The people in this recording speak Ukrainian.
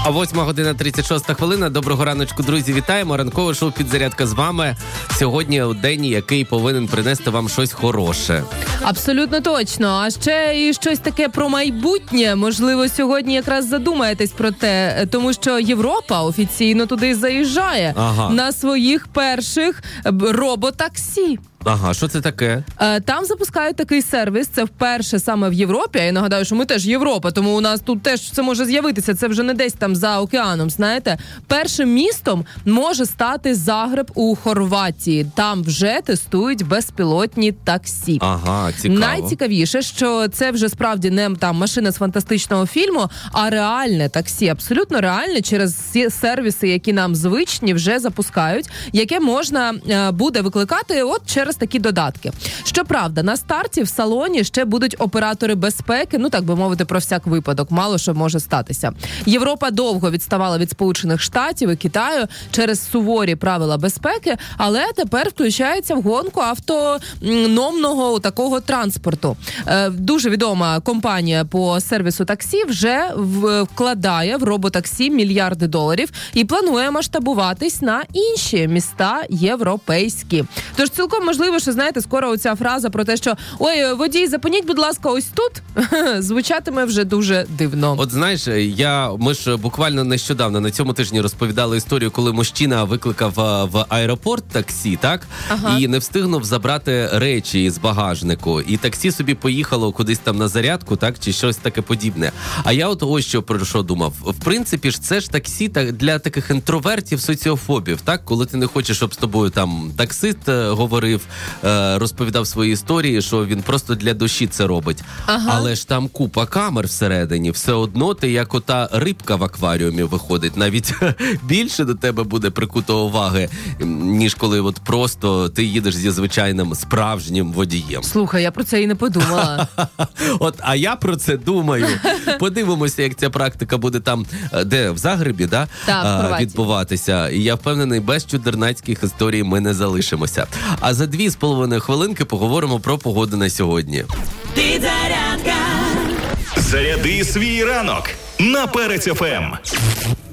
А 8:36. Доброго раночку, друзі, вітаємо. Ранкове шоу «Підзарядка» з вами. Сьогодні день, який повинен принести вам щось хороше. Абсолютно точно. А ще і щось таке про майбутнє. Можливо, сьогодні якраз задумаєтесь про те, тому що Європа офіційно туди заїжджає на своїх перших роботаксі. Ага, що це таке? Там запускають такий сервіс, це вперше саме в Європі. Я нагадаю, що ми теж Європа, тому у нас тут теж це може з'явитися, це вже не десь там за океаном, знаєте. Першим містом може стати Загреб у Хорватії. Там вже тестують безпілотні таксі. Ага, цікаво. Найцікавіше, що це вже справді не там машина з фантастичного фільму, а реальне таксі, абсолютно реальне, через сервіси, які нам звичні, вже запускають, яке можна буде викликати от через такі додатки. Щоправда, на старті в салоні ще будуть оператори безпеки, ну так би мовити, про всяк випадок, мало що може статися. Європа довго відставала від Сполучених Штатів і Китаю через суворі правила безпеки, але тепер включається в гонку автономного такого транспорту. Дуже відома компанія по сервісу таксі вже вкладає в роботаксі мільярди доларів і планує масштабуватись на інші міста європейські. Тож цілком можливо, що, знаєте, скоро оця фраза про те, що «Ой, водій, зупиніть, будь ласка, ось тут», звучатиме вже дуже дивно. От знаєш, ми ж буквально нещодавно на цьому тижні розповідали історію, коли мужчина викликав в аеропорт таксі, так? Ага. І не встигнув забрати речі з багажнику. І таксі собі поїхало кудись там на зарядку, так? Чи щось таке подібне. А я от ось що про що думав. В принципі ж це ж таксі для таких інтровертів, соціофобів, так? Коли ти не хочеш, щоб з тобою там таксист говорив, розповідав свої історії, що він просто для душі це робить. Ага. Але ж там купа камер всередині. Все одно ти як ота рибка в акваріумі виходить. Навіть більше до тебе буде прикуто уваги, ніж коли от просто ти їдеш зі звичайним справжнім водієм. Слухай, я про це і не подумала. От, а я про це думаю. Подивимося, як ця практика буде там, де, в Загребі, да? Так, відбуватися. І я впевнений, без чудернацьких історій ми не залишимося. А за 2,5 хвилинки поговоримо про погоду на сьогодні. Підзарядка. Заряди свій ранок на Перець ФМ.